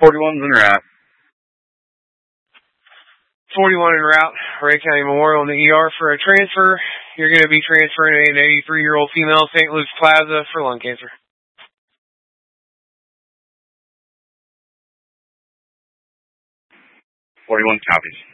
41's en route. 41 en route. Ray County Memorial in the ER for a transfer. You're going to be transferring an 83-year-old female, St. Luke's Plaza, for lung cancer. 41 copies.